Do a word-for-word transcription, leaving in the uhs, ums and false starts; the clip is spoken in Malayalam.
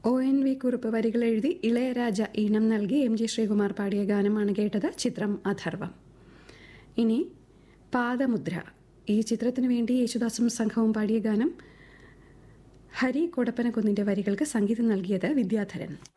ഒ എൻ വി കുറുപ്പ് വരികൾ എഴുതി ഇളയരാജ ഈണം നൽകി എം ജി ശ്രീകുമാർ പാടിയ ഗാനമാണ് കേട്ടത്. ചിത്രം അഥർവം. ഇനി പാദമുദ്ര. ഈ ചിത്രത്തിനു വേണ്ടി യേശുദാസും സംഘവും പാടിയ ഗാനം. ഹരി കൊടപ്പനക്കുന്നിൻ്റെ വരികൾക്ക് സംഗീതം നൽകിയത് വിദ്യാധരൻ.